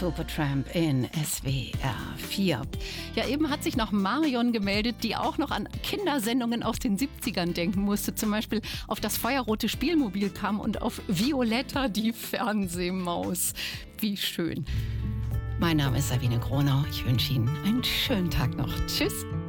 Supertramp in SWR 4. Ja, eben hat sich noch Marion gemeldet, die auch noch an Kindersendungen aus den 70ern denken musste. Zum Beispiel auf das feuerrote Spielmobil kam und auf Violetta, die Fernsehmaus. Wie schön. Mein Name ist Sabine Gronau. Ich wünsche Ihnen einen schönen Tag noch. Tschüss.